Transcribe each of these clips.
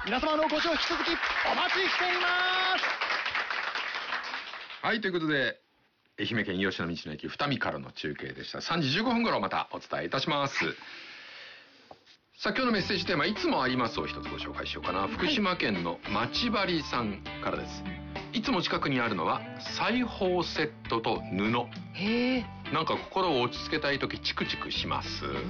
皆様のご視聴引き続きお待ちしています。 はい、ということで愛媛県吉野道の駅二見からの中継でした。3時15分頃またお伝えいたします。さあ、今日のメッセージテーマ、いつもありますを一つご紹介しようかな。福島県のまちばりさんからです。いつも近くにあるのは裁縫セットと布。 へえ。 なんか心を落ち着けたい時チクチクします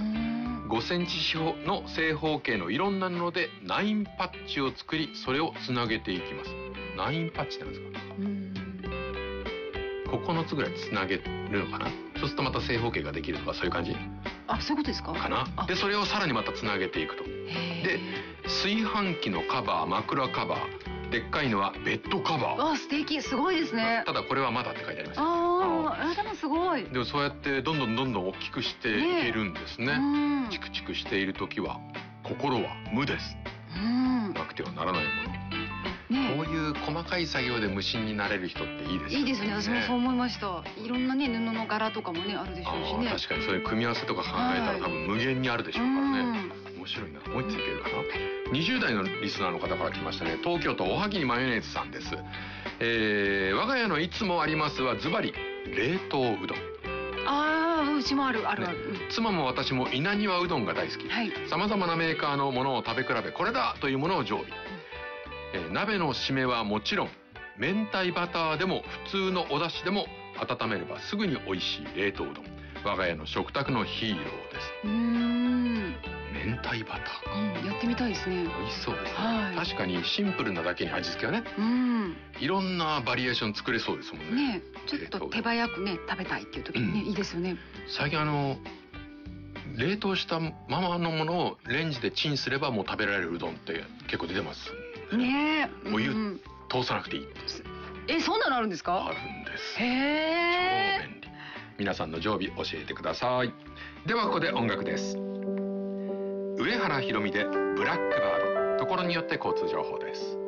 。5センチ四方の正方形のいろんな布でナインパッチを作り、それをつなげていきます。ナインパッチなんですか。9つぐらいつなげるのかな。そうするとまた正方形ができるとか、そういう感じ。 あ、そういうことですか。 かな。でそれをさらにまたつなげていくと。で炊飯器のカバー、枕カバー、でっかいのはベッドカバー。 あ、素敵、すごいですね。 ただこれはまだって書いてありました。 でもすごい。 でもそうやってどんどん大きくしていけるんですね。チクチクしている時は心は無です。なくてはならないもの。こういう細かい作業で無心になれる人っていいですよね。 いいですね。私もそう思いました。いろんなね、布の柄とかもね、あるでしょうしね。 確かにそういう組み合わせとか考えたら多分無限にあるでしょうからね。面白いな。もう一ついけるかな。20代のリスナーの方から来ましたね。東京都おはぎにマヨネーズさんです。我が家のいつもありますはズバリ冷凍うどん。 うちもある。 妻も私も稲庭うどんが大好き。さまざまなメーカーのものを食べ比べ、これだというものを常備。鍋の締めはもちろん、明太バターでも普通のお出汁でも温めればすぐに美味しい冷凍うどん。我が家の食卓のヒーローです。明太バター、 やってみたいですね。 美味しそうですね。確かにシンプルなだけに味付けはね、いろんなバリエーション作れそうですもんね。 ちょっと手早くね食べたいっていう時にね、いいですよね。 最近冷凍したままのものをレンジでチンすればもう食べられるうどんって結構出てますね。 お湯通さなくていい。 そんなのあるんですか。 あるんです。 へえ。 超便利。皆さんの常備教えてください。ではここで音楽です。上原ひろみでブラックバード。ところによって交通情報です。